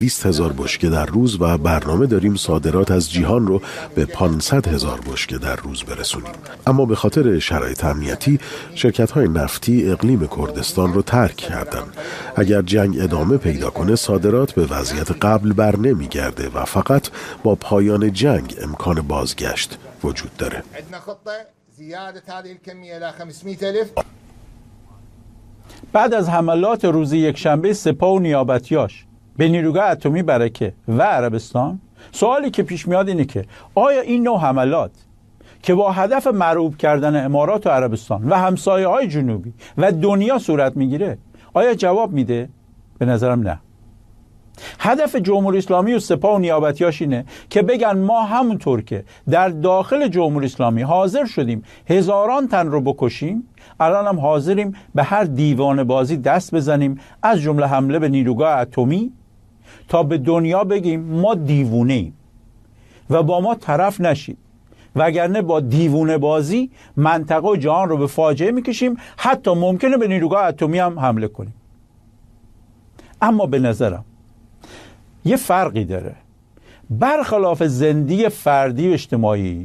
20,000 بشکه در روز و برنامه داریم صادرات از جیهان رو به 500,000 بشکه در روز برسونیم. اما به خاطر شرایط امنیتی شرکت‌های نفتی اقلیم کردستان رو ترک کردن. اگر جنگ ادامه پیدا کنه صادرات به وضعیت قبل بر نمیگرده و فقط با پایان جنگ امکان بازگشت وجود داره. بعد از حملات روز یکشنبه سپاه و نیابتیاش به نیروگاه اتمی برکه و عربستان، سوالی که پیش میاد اینه که آیا این نوع حملات که با هدف مرعوب کردن امارات و عربستان و همسایه‌های جنوبی و دنیا صورت میگیره آیا جواب میده؟ به نظرم نه. هدف جمهوری اسلامی و سپاه و نیابتیاش اینه که بگن ما همونطور که در داخل جمهوری اسلامی حاضر شدیم هزاران تن رو بکشیم، الان هم حاضریم به هر دیوانه بازی دست بزنیم، از جمله حمله به نیروگاه اتمی، تا به دنیا بگیم ما دیوونه ایم و با ما طرف نشید، وگرنه با دیوونه بازی منطقه و جهان رو به فاجعه میکشیم، حتی ممکنه به نیروگاه اتمی هم حمله کنیم. اما به نظرم یه فرقی داره. برخلاف زندگی فردی و اجتماعی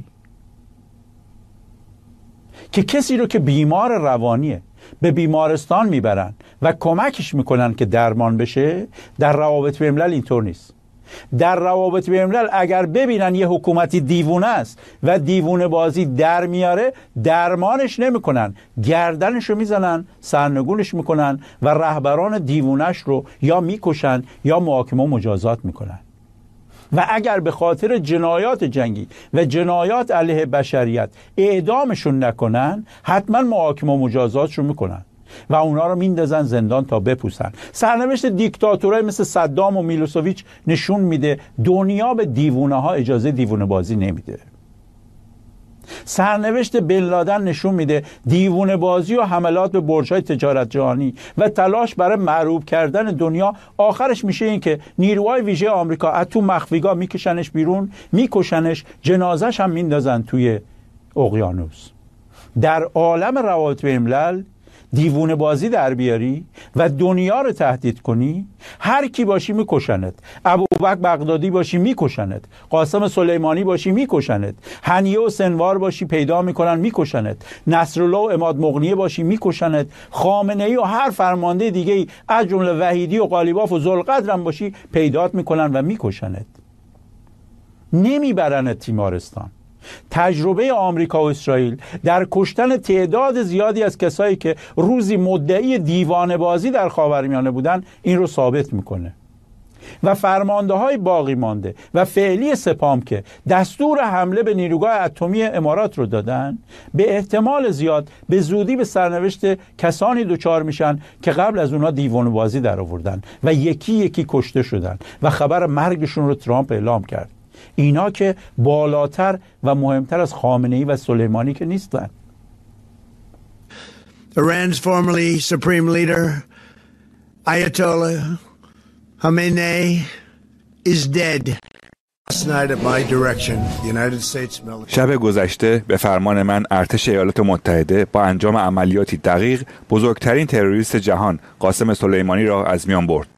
که کسی رو که بیمار روانیه به بیمارستان میبرن و کمکش میکنن که درمان بشه، در روابط بین‌الملل اینطور نیست. در روابط بین‌الملل اگر ببینن یه حکومتی دیوونه است و دیوونه بازی در میاره، درمانش نمیکنن، گردنش رو میزنن، سرنگونش میکنن و رهبران دیوونش رو یا میکشن یا محاکمه و مجازات میکنن. و اگر به خاطر جنایات جنگی و جنایات علیه بشریت اعدامشون نکنن، حتما محاکمه و مجازاتشون میکنن و اونا رو میندازن زندان تا بپوسن. سرنوشت دیکتاتورای مثل صدام و میلوسوویچ نشون میده دنیا به دیوونه ها اجازه دیوونه بازی نمیده. سرنوشت بن لادن نشون میده دیوونه بازی و حملات به برج‌های تجارت جهانی و تلاش برای معروب کردن دنیا آخرش میشه این که نیروهای ویژه آمریکا از تو مخفیگاه میکشنش بیرون، میکشنش، جنازش هم میندازن توی اقیانوس. در عالم روابط بین‌الملل دیوونه بازی در بیاری و دنیا رو تهدید کنی، هر کی باشی میکشنت. ابوبکر بغدادی باشی میکشنت، قاسم سلیمانی باشی میکشنت، هنیه و سنوار باشی پیدا میکنن میکشنت، نصرالله و عماد مغنیه باشی میکشنت، خامنه‌ای و هر فرمانده دیگه ای از جمله وحیدی و قالیباف و ذوالقدر باشی پیدات میکنن و میکشنت. نمیبرنت تیمارستان. تجربه آمریکا و اسرائیل در کشتن تعداد زیادی از کسایی که روزی مدعی دیوانه بازی در خاورمیانه بودن این رو ثابت میکنه. و فرمانده های باقی مانده و فعلی سپام که دستور حمله به نیروگاه اتمی امارات رو دادن، به احتمال زیاد به زودی به سرنوشت کسانی دچار میشن که قبل از اونا دیوانه بازی در آوردن و یکی یکی کشته شدن و خبر مرگشون رو ترامپ اعلام کرد. اینا که بالاتر و مهمتر از خامنه‌ای و سلیمانی که نیستن. Iran's formerly supreme leader Ayatollah Khamenei is dead. Last night at my direction, the United States military. شب گذشته به فرمان من ارتش ایالات متحده با انجام عملیاتی دقیق بزرگترین تروریست جهان قاسم سلیمانی را از میان برد.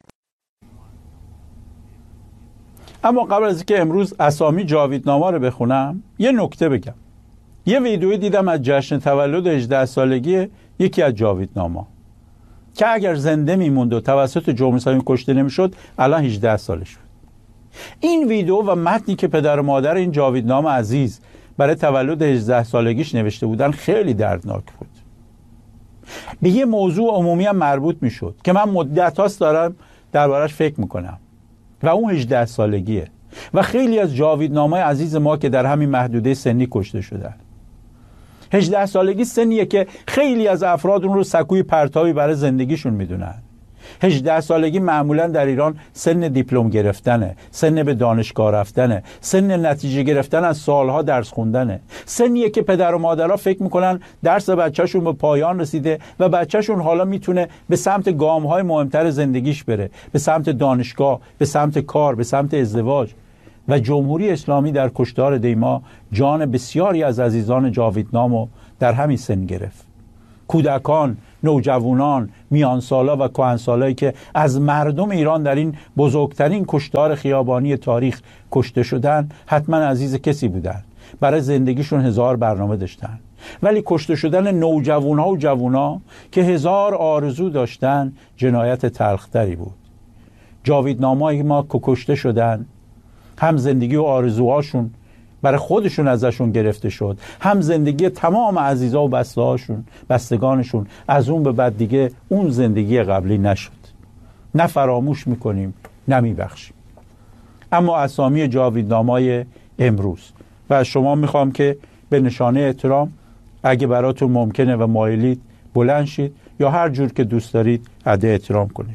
اما قبل از اینکه امروز اسامی جاویدنامه رو بخونم یه نکته بگم. یه ویدیویی دیدم از جشن تولد 18 سالگی یکی از جاویدنامه‌ها که اگر زنده میموند و توسط جمهوری اسلامی کشته نمیشد الان 18 سالش بود. این ویدیو و متنی که پدر و مادر این جاویدنامه عزیز برای تولد 18 سالگیش نوشته بودن خیلی دردناک بود. به یه موضوع عمومی هم مربوط میشد که من مدت‌هاست دارم دربارش فکر میکنم و اون 18 سالگیه و خیلی از جاویدنامه‌های عزیز ما که در همین محدوده سنی کشته شدن. 18 سالگی سنیه که خیلی از افراد اون رو سکوی پرتابی برای زندگیشون میدونن. 18 سالگی معمولا در ایران سن دیپلم گرفتنه، سن به دانشگاه رفتنه، سن نتیجه گرفتن از سالها درس خوندنه، سنیه که پدر و مادرها فکر میکنن درس بچه‌شون به پایان رسیده و بچه‌شون حالا میتونه به سمت گام‌های مهمتر زندگیش بره، به سمت دانشگاه، به سمت کار، به سمت ازدواج. و جمهوری اسلامی در کشتار دیما جان بسیاری از عزیزان جاویدنامو در همین سن گرفت. کودکان نوجوانان، میانسالا و کهنسالایی که از مردم ایران در این بزرگترین کشتار خیابانی تاریخ کشته شدن حتما عزیز کسی بودن، برای زندگیشون 1000 برنامه داشتن، ولی کشته شدن نوجوانها و جوونا که 1000 آرزو داشتن جنایت تلختری بود. جاویدنامه‌ای ما که کشته شدن، هم زندگی و آرزوهاشون برای خودشون ازشون گرفته شد، هم زندگی تمام عزیزا و بستگانشون از اون به بعد دیگه اون زندگی قبلی نشد. نه فراموش میکنیم نه میبخشیم. اما اسامی جاویدنامه‌های امروز و از شما میخوام که به نشانه احترام اگه براتون ممکنه و مایلید بلند شید یا هر جور که دوست دارید ادا احترام کنید.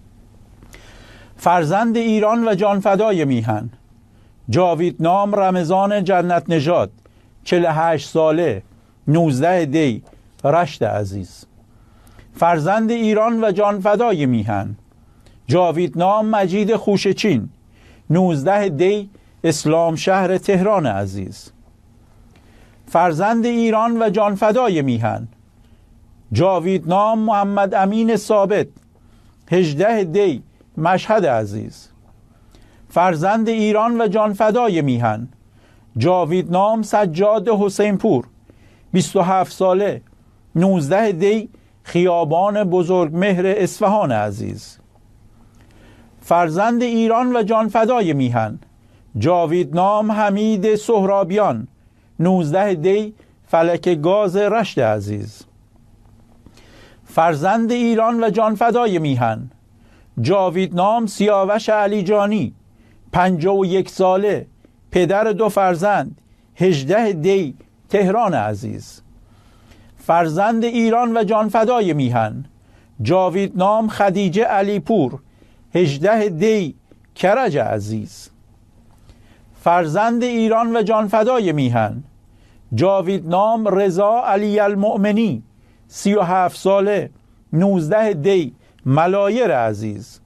فرزند ایران و جانفدای میهن، جاویدنام رمضان جنت نژاد، 48 ساله، 19 دی، رشت عزیز. فرزند ایران و جانفدای میهن، جاویدنام مجید خوشچین، 19 دی، اسلام شهر تهران عزیز. فرزند ایران و جانفدای میهن، جاویدنام محمد امین ثابت، 18 دی، مشهد عزیز. فرزند ایران و جانفدای میهن، جاویدنام سجاد حسین پور، 27 ساله، 19 دی، خیابان بزرگ مهر اصفهان عزیز. فرزند ایران و جانفدای میهن، جاویدنام حمید سهرابیان، 19 دی، فلک گاز رشت عزیز. فرزند ایران و جانفدای میهن، جاویدنام سیاوش علیجانی، 51 ساله، پدر 2 فرزند، 18 دی، تهران عزیز. فرزند ایران و جانفدای میهن، جاویدنام خدیجه علیپور، 18 دی، کرج عزیز. فرزند ایران و جانفدای میهن، جاویدنام رضا علی المؤمنی، 37 ساله، 19 دی، ملایر عزیز.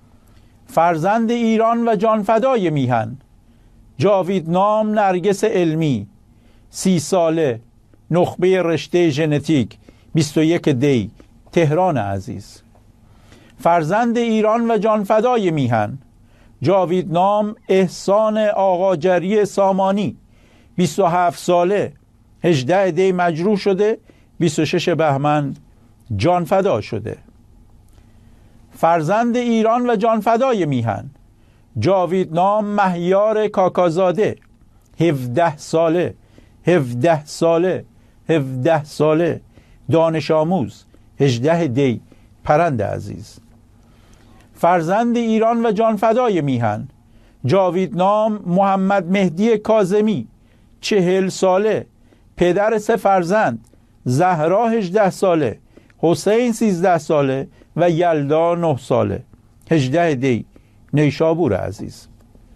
فرزند ایران و جانفدای میهن، جاویدنام نرگس علمی، 30 ساله، نخبه رشته ژنتیک، 21 دی، تهران عزیز. فرزند ایران و جانفدای میهن، جاویدنام احسان آقاجری سامانی، 27 ساله، 18 دی مجروح شده، 26 بهمن جانفدا شده. فرزند ایران و جانفدای میهن، جاویدنام مهیار کاکازاده، 17 ساله، 17 ساله، 17 ساله، دانش آموز، 18 دی، پرند عزیز. فرزند ایران و جانفدای میهن، جاویدنام محمد مهدی کاظمی، 40 ساله، پدر 3 فرزند، زهرا 18 ساله، حسین 13 ساله و یلدا 9 ساله، 18 دی، نیشابور عزیز.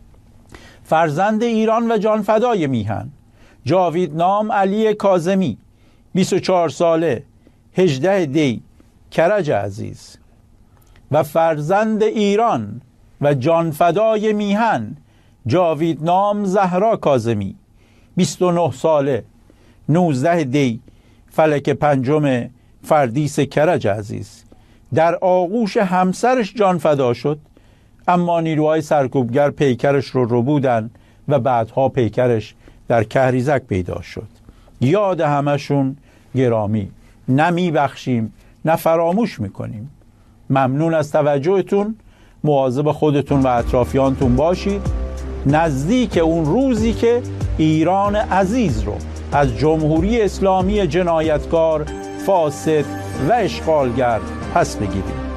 فرزند ایران و جانفدای میهن، جاویدنام علی کاظمی، 24 ساله، 18 دی، کرج عزیز. و فرزند ایران و جانفدای میهن، جاویدنام زهرا کاظمی، 29 ساله، 19 دی، فلک 5 فردیس کرج عزیز. در آغوش همسرش جانفدا شد، اما نیروهای سرکوبگر پیکرش رو بودن و بعدها پیکرش در کهریزک پیدا شد. یاد همشون گرامی، نه میبخشیم نه فراموش میکنیم. ممنون از توجهتون. مواظب خودتون و اطرافیانتون باشید. نزدیک اون روزی که ایران عزیز رو از جمهوری اسلامی جنایتکار، فاسد و اشغالگر پس بگیریم.